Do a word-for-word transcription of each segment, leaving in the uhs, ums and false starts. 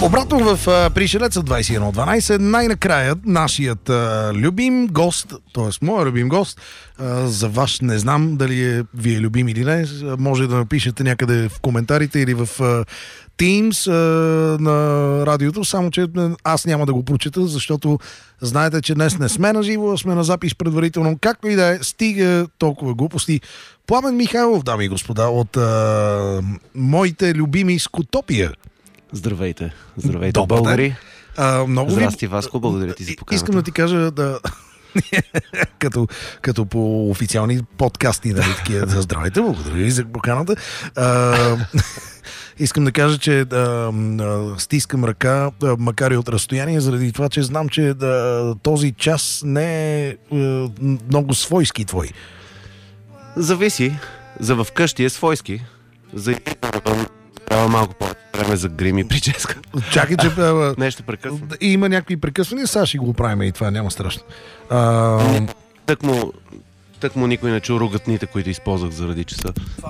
Обратно в а, Пришелеца двайсет и едно дванайсет, най-накрая нашият а, любим гост, т.е. моя любим гост, а, за ваш не знам дали е ви е любим или не, може да напишете някъде в коментарите или в а, Teams а, на радиото, само че аз няма да го прочета, защото знаете, че днес не сме на живо, сме на запис предварително. Както и да е, стига толкова глупости. Пламен Михайлов, дами и господа, от а, моите любими Скутопия. Здравейте, здравейте, Добър българи. А, много Здрасти, ви... Васко, благодаря ти за поканата. Искам да ти кажа да... като, като по официални подкасти, нали, такива. Здравейте, благодаря ви за поканата. А, искам да кажа, че да, стискам ръка, макар и от разстояние, заради това, че знам, че да, този час не е много свойски твой. Зависи. За вкъщи е свойски. За трябва малко по-време за грим и прическа. Чакай, че... Нещо прекъсва. Има някакви прекъсвания, сега ще го правим и това, няма страшно. А... Так му, так му никой не чу ругатните, които използвах заради часа.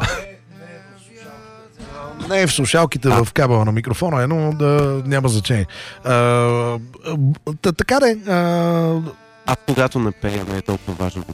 Не е в слушалките, в кабела на микрофона, е, но да, няма значение. А, а, така де... А... А когато не пея, не е толкова важно.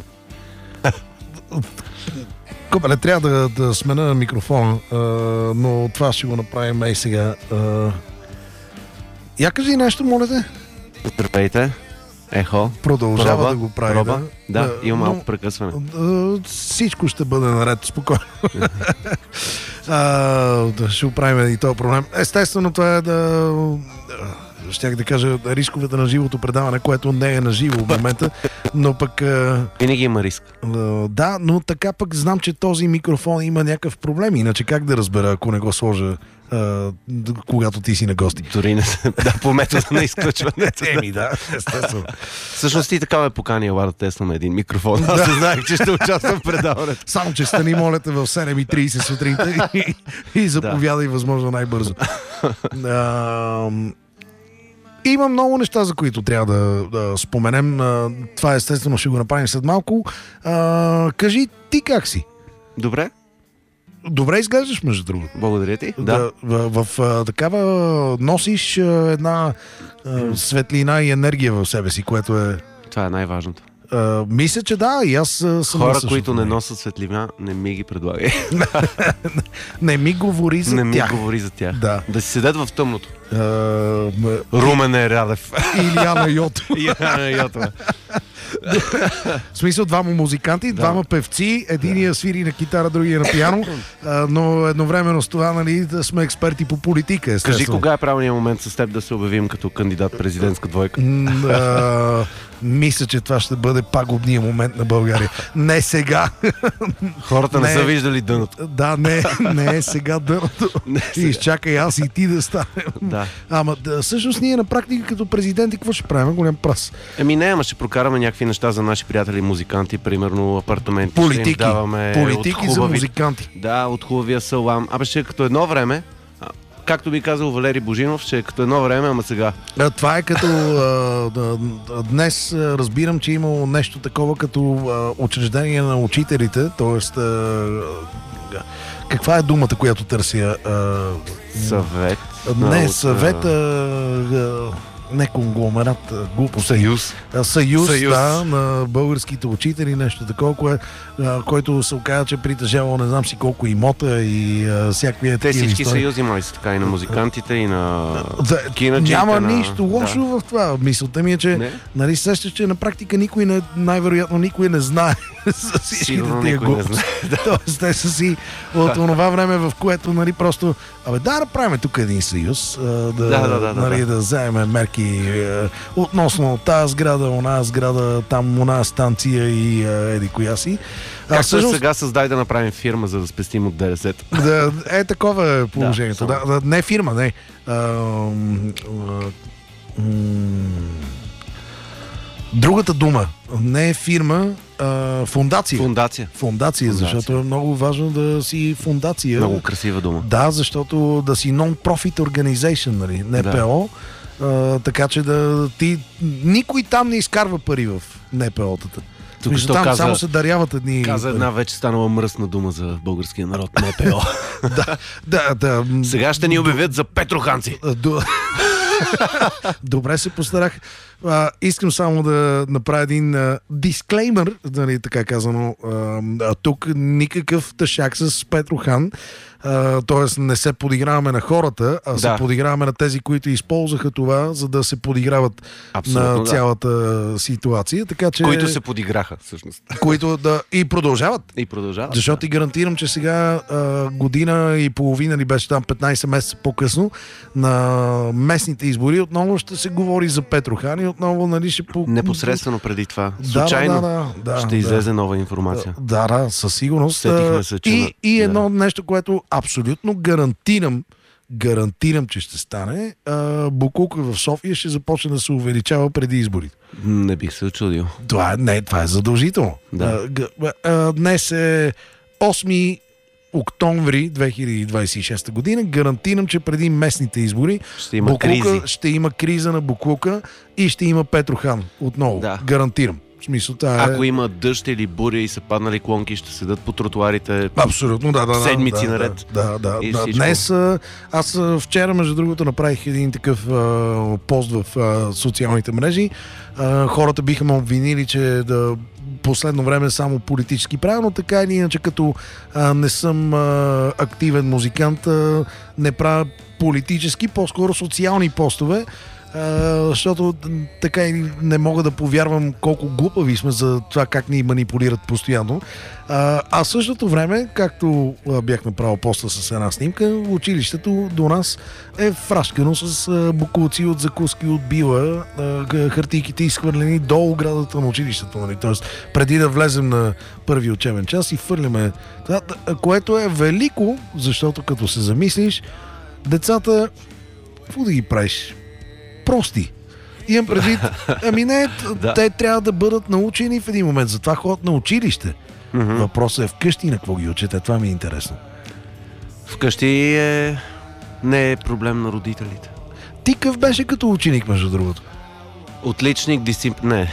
Копеле, трябва да, да смена микрофона, а, но това ще го направим ей сега. А... Я кажи нещо, моля те. Здравейте. Ехо. Продължава проба, да го прави. проба. Да, да, има малко но, прекъсване. А, всичко ще бъде наред, спокойно. а, да, ще оправим и този проблем. Естествено, това е да... Щях да кажа рисковете на живото предаване, което не е на живо в момента, но пък... Винаги има риск. Да, но така пък знам, че този микрофон има някакъв проблем, иначе как да разбера, ако не го сложа, а, когато ти си на гости? Дори не се... Да, по метода на изключването. Еми, да, естествено. Всъщност ти така ме покани, ела да тестваме един микрофон. Аз не знаех, че ще участвам в предаването. Само, че стани, моля те, в седем и трийсет сутринта и, и заповядай да. Възможно най-бързо. А, има много неща, за които трябва да, да споменем. Това естествено ще го направим след малко. А, кажи, ти как си? Добре. Добре изглеждаш, между другото. Благодаря ти. Да. Да. В, в, в такава носиш една а, светлина и енергия в себе си, което е... Това е най-важното. А, мисля, че да, и аз съм... Хора, които не носят светлина, не ми ги предлагай. Не ми говори за не тях. Не ми говори за тях. Да. Да си седят в тъмното. Uh, Румен е Радев. Илияна Йото. Илияна Йото. В смисъл, двама музиканти, да. двама певци, единия свири на китара, другия на пиано, но едновременно с това, нали, да сме експерти по политика, естествено. Кажи, кога е правилният момент с теб да се обявим като кандидат президентска двойка? Uh, мисля, че това ще бъде пагубният момент на България. Не сега. Хората не, не са виждали дъното. Да, не, не е сега дъното. Изчакай аз и ти да станем. Да. Ама да, всъщност ние на практика като президенти какво ще правим? Голям прас. Еми не, ама ще прокараме някакви неща за наши приятели музиканти, примерно апартаменти. Политики. Ще им даваме Политики от хубави... за музиканти. Да, от хубавия салам. Абе ще е като едно време, както би казал Валери Божинов, ще е като едно време, ама сега. А, това е като а, а, днес а, разбирам, че имало нещо такова като а, учреждение на учителите, т.е. каква е думата, която търся? А, съвет. Не, съвет, а, а, не конгломерат, глупо. Съюз. Съюз, Съюз, да, на българските учители, нещо такова, кое, а, който се оказа, че притежава не знам си колко имота и а, всякакви Те такива всички истории. съюзи май са така и на музикантите, и на да, кинаджите. Няма на... нищо лошо да. В това. Мисълта ми е, че не? Нали сещаш, че на практика никой не, най-вероятно никой не знае за всичките тия глупости. Тоест, те са си от това време, в което нали просто абе да направим тук един съюз, да, да, да, да, нали, да. да вземем мерки е, относно тази сграда, она сграда, там она станция и е, еди коя си. Как всъщност... сега създай да направим фирма, за да спестим от ДДС-то? Да, е такова е положението. Да, да, не фирма, не. А, а, м- Другата дума не е фирма, а фундация. Фундация. Фундация, защото е много важно да си фундация. Много красива дума. Да, защото да си non-profit organization, нали, Н П О, да. а, така че да ти... Никой там не изкарва пари в Н П О-тата. Тук що там каза, само се даряват едни... каза една вече станала мръсна дума за българския народ, НПО. да, да, да. Сега ще ни обявят за петроханци. До... Добре се постарах. А, искам само да направя един а, дисклеймер, нали, така казано. А, а, тук никакъв тъшак с Петрохан. Т.е. не се подиграваме на хората, а Да. се подиграваме на тези, които използваха това, за да се подиграват Абсолютно, на да. цялата ситуация. Така, че... Които се подиграха, всъщност. които да... И продължават. И продължават. Защото ти гарантирам, че сега а, година и половина ли беше там петнайсет месеца по-късно на местните избори отново ще се говори за Петрохан и отново нали ще по... Непосредствено преди това. Да, Случайно да, да, да, ще да. излезе нова информация. Да, да, със сигурност. Сетихме се, че и, на- и едно да. нещо, което абсолютно гарантирам, гарантирам, че ще стане, а, буклука в София ще започне да се увеличава преди изборите. Не бих се очудил. Това, е- не, това е задължително. Да. А, г- а, днес е осми октомври две хиляди двайсет и шеста година. Гарантирам, че преди местните избори Ще има буклука, кризи. ще има криза на буклука и ще има Петрохан отново. Да. Гарантирам. В смисъл, това е... Ако има дъжд или буря и са паднали клонки, ще седат по тротуарите. Абсолютно, да, да. да, Седмици да, наред. Да, да. И да. всичко. Днес, а, аз а, вчера, между другото, направих един такъв а, пост в а, социалните мрежи. А, хората биха ме обвинили, че да последно време само политически правилно, така или иначе, като а, не съм а, активен музикант, а, не правя политически, по-скоро социални постове. Uh, защото така и не мога да повярвам колко глупави сме за това как ни манипулират постоянно. Uh, а в същото време, както uh, бях направил поста с една снимка, училището до нас е фрашкано с uh, букулци от закуски от била, uh, хартийките изхвърлени до оградата на училището. Нали? Тоест, преди да влезем на първи учебен час и фърляме това, което е велико, защото като се замислиш, децата, какво да ги правиш? Прости. Имам предвид, ами не, Да. те трябва да бъдат научени в един момент. Затова ходят на училище. Мгм. Въпросът е вкъщи на какво ги учите. Това ми е интересно. Вкъщи е... не е проблем на родителите. Ти къв беше като ученик, между другото? Отличник, дисциплин... Не.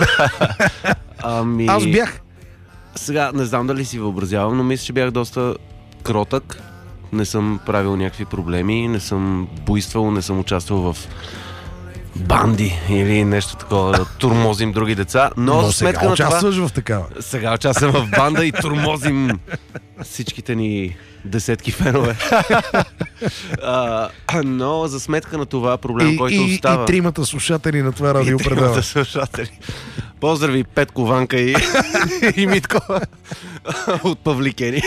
ами... Аз бях. Сега не знам дали си въобразявам, но мисля, че бях доста кротък. Не съм правил някакви проблеми, не съм буйствал, не съм участвал в банди или нещо такова, да турмозим други деца. Но, Но за сега сметка на това... участваш в такава. Сега участвам в банда и турмозим всичките ни десетки фенове. а, но за сметка на това проблем, И, който и, остава... и тримата слушатели на това И радио тримата предава. слушатели. Поздрави Петко, Ванка и, и Митко от Павликени.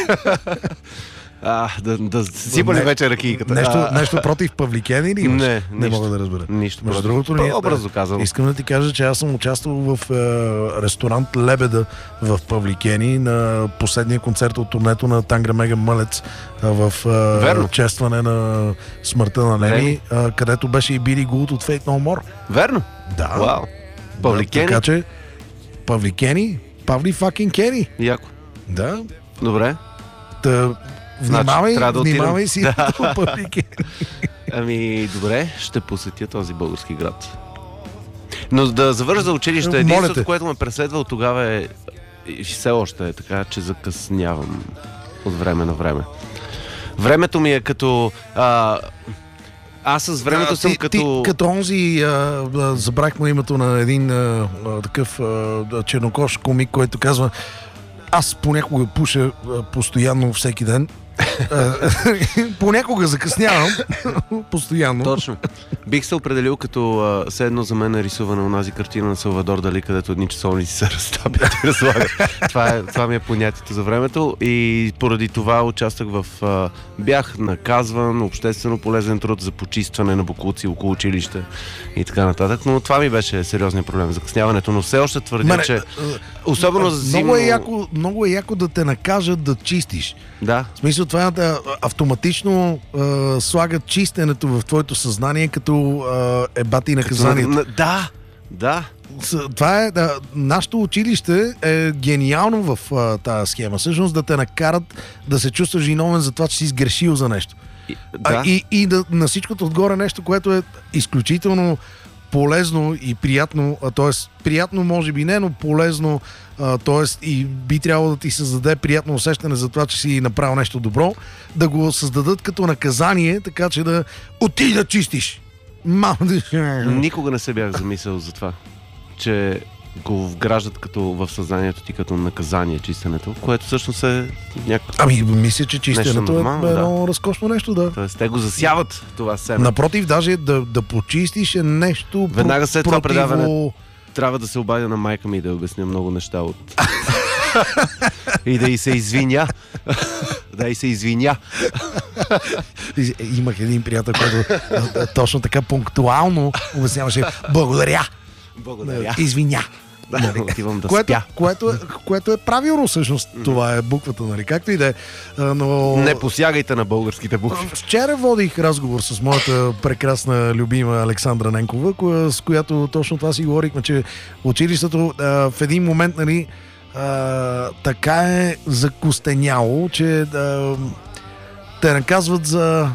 А, да, да сипали Не- вече ракийката. Нещо, А, нещо против павликени ли имаш? Не, не нищо. мога да разбера. Нищо. Между против. другото, ние, По-образно казано. искам да ти кажа, че аз съм участвал в е, ресторант Лебеда в Павликени на последния концерт от турнето на Тангра Мега Мълец е, в е, Верно. честване на смъртта на Леми, е, където беше и Били Гулт от Fate No More. Верно? Да. Вау. Павликени? Да, така че Павликени, Павли факин Кени. Яко. Да. Добре. Та, внимавай, трябва да отидем. внимавай си Да. в Павликени. Ами, добре, ще посетя този български град. Но да завържа за училище, Моля единството, те. което ме преследва от тогава е и все още е така, че закъснявам от време на време. Времето ми е като... А, аз с времето А, съм ти, като... Ти, като онзи, а, а, забрах му името на един а, а, такъв а, чернокош комик, който казва: аз понякога пуша а, постоянно всеки ден. А, понякога закъснявам. Постоянно. Точно. Бих се определил като а, все едно за мен е рисувана онази картина на Салвадор Дали, където едни часовници се разтапят и разлагат. това, е, това ми е понятието за времето и поради това участвах в... А, бях наказван, обществено полезен труд за почистване на боклуци около училище и така нататък, но това ми беше сериозният проблем, закъсняването, но все още твърдя, Мене, че особено за зимно... много, е яко, много е яко да те накажат да чистиш. Да, В смисъл това да автоматично а, слагат чистенето в твоето съзнание като а, ебати наказанието. на- да, да. С- Това е, да, нашето училище е гениално в а, тази схема. Всъщност да те накарат да се чувстваш виновен за това, че си сгрешил за нещо. И, А, да. и, и да, на всичкото отгоре нещо, което е изключително полезно и приятно, т.е. приятно може би не, но полезно, т.е. и би трябвало да ти създаде приятно усещане за това, че си направил нещо добро, да го създадат като наказание, така че да отиди да чистиш. Мам, Никога не се бях замислял за това, че го вграждат като в съзнанието ти като наказание чистенето, което всъщност е някакво... Ами, мисля, че чистенето нормално, е едно да. разкошно нещо, да. Тоест, те го засяват това семе. Напротив, даже да, да почистиш е нещо... Веднага след това противо... предаване трябва да се обадя на майка ми и да обясня много неща от... и да й се извиня. да й се извиня. Имах един приятел, който точно така пунктуално обясняваше благодаря. Благодаря. Извиня. Да, отивам да което, спя. Което, което е правилно всъщност. Mm-hmm. Това е буквата, нали? Както и да е. Но... Не посягайте на българските букви. Вчера водих разговор с моята прекрасна любима Александра Ненкова, коя, с която точно това си говорихме, че училището а, в един момент, нали, а, така е закостеняло, че а, те наказват за...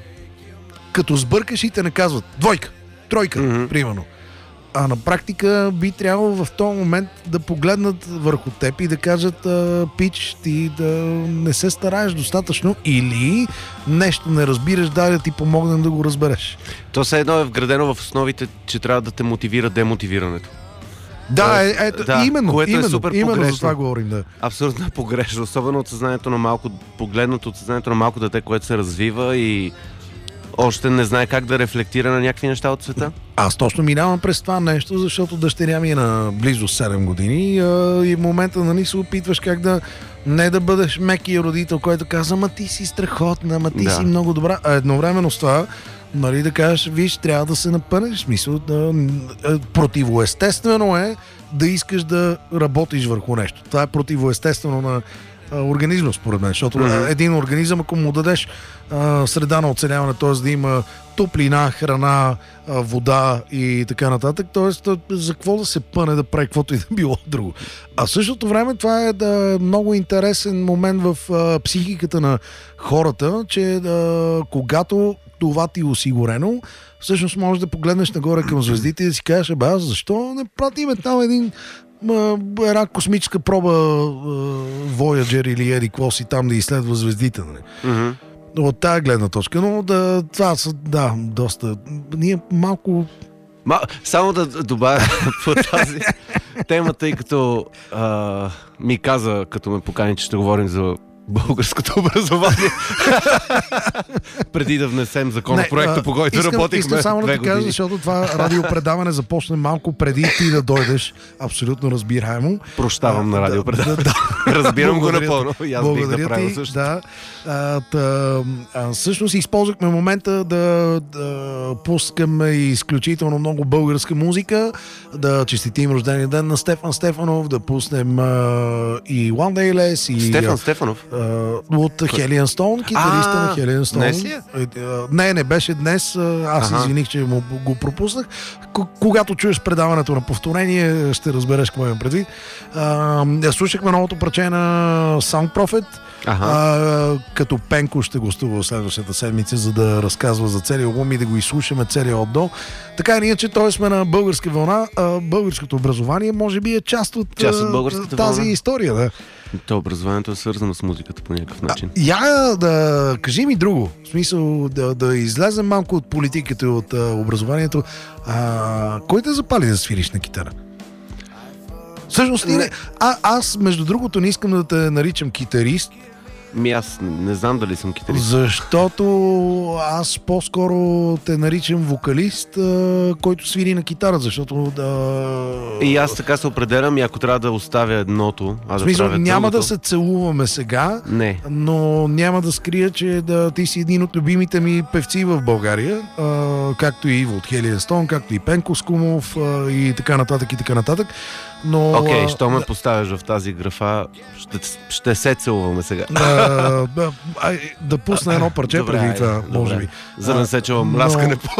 Като сбъркаш и те наказват. Двойка, тройка, mm-hmm. примерно. А на практика би трябвало в този момент да погледнат върху теб и да кажат пич, ти да не се стараеш достатъчно или нещо не разбираш, дай да ти помогнем да го разбереш. То все едно е вградено в основите, че трябва да те мотивира демотивирането. Да, е, е, да, именно, което именно, е супер именно погрешно. за това говорим. Да. Абсолютно погрешно, особено от съзнанието на малко, погледното от съзнанието на малко дете, което се развива и още не знае как да рефлектира на някакви неща от света. Аз точно минавам през това нещо, защото дъщеря ми е на близо седем години а, и в момента, нали, се опитваш как да не да бъдеш мекия родител, който казва, ма ти си страхотна, ма ти да. си много добра. А едновременно с това, нали, да кажеш, виж, трябва да се напънеш. В смисъл, да, противоестествено е да искаш да работиш върху нещо. Това е противоестествено на организма, според мен, защото mm-hmm. един организъм, ако му дадеш а, среда на оцеляване, т.е. да има топлина, храна, а, вода и така нататък, т.е. за какво да се пъне да прави каквото и да било друго. А в същото време това е да, много интересен момент в а, психиката на хората, че а, когато това ти е осигурено, всъщност можеш да погледнеш нагоре към звездите и да си кажеш, бе, аз защо не пратиме там един една космическа проба Voyager или еди какво си там да изследва звездите. Нали? Mm-hmm. От тази гледна точка, но да, това са, да, доста... Ние малко... Ма, само да добавя по тази тема, тъй като а, ми каза, като ме покани, че ще говорим за българското образование. Преди да внесем законопроекта, по който искам, работихме искам само две да ти кажа, години. защото това радиопредаване започне малко преди ти да дойдеш. Абсолютно разбираемо. Прощавам а, на радиопредаване. Да, да. Разбирам го напълно. И аз бих направил също. Да. А, та, а, всъщност използвахме момента да, да пускаме изключително много българска музика, да честитим рождения ден на Стефан Стефанов, да пуснем а, и One Day Less и... Стефан Стефанов? От Хелиан Стоун, китариста а, на Хелиан Стоун. Днес ли е? Не, не беше днес. Аз ага. извиних, че му го пропуснах. К- когато чуеш предаването на повторение, ще разбереш какво имам предвид. А, слушахме новото парче на Sound Prophet. Ага. А, като Пенко ще гостува следващата седмица, за да разказва за целия албум и да го изслушаме целия от до. Така и ние, че той сме на българска вълна. А, българското образование може би е част от, част от българската тази вълна. История. Да. То образованието е свързано с музиката по някакъв начин. А, я да кажи ми друго. В смисъл да, да излезем малко от политиката и от а, образованието. А, кой те запали да свириш на китара? Всъщност, не. А, аз, между другото, не искам да те наричам китарист. Ми аз не знам дали съм китарист. Защото аз по-скоро те наричам вокалист, който свири на китара, защото да... И аз така се определям и ако трябва да оставя едното, а да смисъл, правя няма другото... да се целуваме сега, не. Но няма да скрия, че да, ти си един от любимите ми певци в България, а, както и Иво от Хелиан Стоун, както и Пенко Скумов а, и така нататък и така нататък. Но, Окей, okay, що ме да, поставяш в тази графа, ще, ще се целуваме сега. А, да, а, да пусна едно парче добре, преди това, добре. може би. За да не се чувам мляскане по...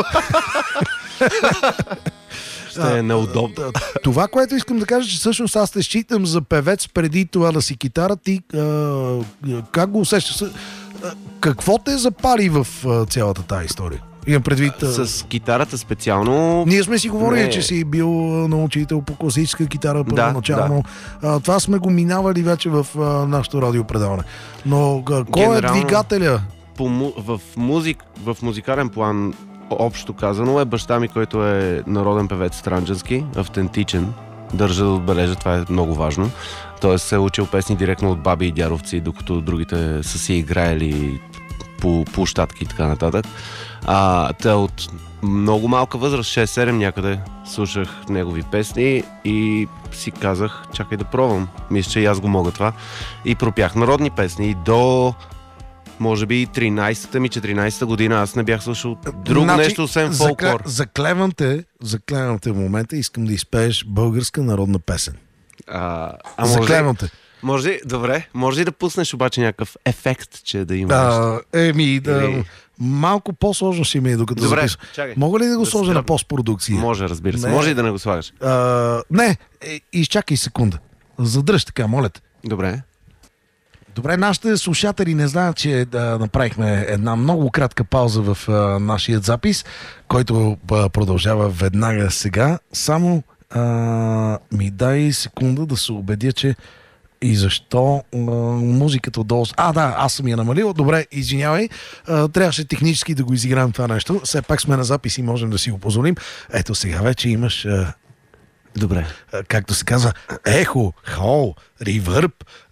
Ще е неудобно. Това, което искам да кажа, че всъщност аз те считам за певец преди това да си китара. Ти а, как го усещаш? Какво те запали в а, цялата тази история? Имам предвид... а, С китарата специално... Ние сме си говорили, Не. че си бил на учител по класическа китара първоначално. А, това сме го минавали вече в а, нашото радиопредаване. Но а, кой Генерално- е двигателя? По, му- в, музик, в музикален план, общо казано, е баща ми, който е народен певец странджански, автентичен. Държа да отбележа, това е много важно. Тоест се е учил песни директно от баби и дядовци, докато другите са си играели по площадки и така нататък. А, те от много малка възраст, шест-седем някъде, слушах негови песни и си казах, чакай да пробвам. Мисля, че и аз го мога това. И пропях народни песни и до... Може би тринайсета ми, четиринайсета година аз не бях слушал друго нещо, освен фолклор. Закле, заклевам те, заклевам те в момента, искам да изпееш българска народна песен. А, а може, Заклевам те. може ли, добре, може ли да пуснеш обаче някакъв ефект, че да има А, еми, да, Или- малко по-сложно ще ми е докато Добре, записвам. чакай. Мога ли да го Да сложа се на тръгна. постпродукция? Може, разбира се. Не. Може и да не го слагаш. А, не, е, изчакай секунда. Задръж така, моля те. Добре. Добре, нашите слушатели не знаят, че да направихме една много кратка пауза в а, нашия запис, който а, продължава веднага сега. Само а, ми дай секунда да се убедя, че и защо а, музиката отдолу... А, да, аз съм я намалил. Добре, извинявай. А, трябваше технически да го изиграем това нещо. Все пак сме на запис и можем да си го позволим. Ето сега вече имаш... А, Добре. а, както се казва, ехо, хол, ревърб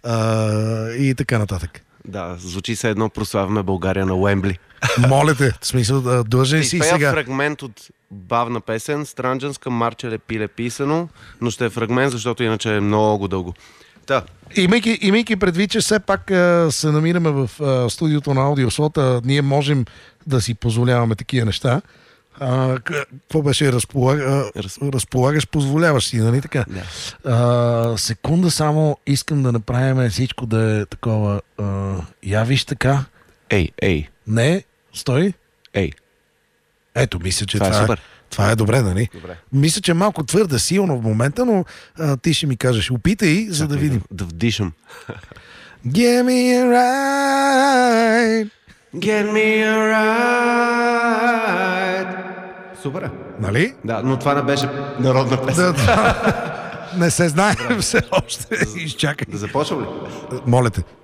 а, и така нататък. Да, звучи се едно прославяме България на Уембли. Моля те, в смисъл, да, длъжен си Изпея сега. фрагмент от бавна песен, странджанска, Марчеле пиле писано, но ще е фрагмент, защото иначе е много дълго. Та, Имайки, имайки предвид, че все пак а, се намираме в а, студиото на Аудиослота, ние можем да си позволяваме такива неща. А, к- какво беше разполаг... а, Раз- разполагаш, позволяваш си, нали така? да. А, секунда само, искам да направим всичко да е такова. А, я виж така. Ей, ей, Не, стой. ей. Ето, мисля, че Това е това, супер. това е добре, нали? Добре. Мисля, че е малко твърде силно в момента, но а, ти ще ми кажеш, опитай, за да Чакай видим. Да, да вдишам. Give me a ride. Get me a ride. Супер е. Нали? Да, но това не беше народна песен. Да, да. Не се знае все още. Изчакай. Да започвам ли? Моля те.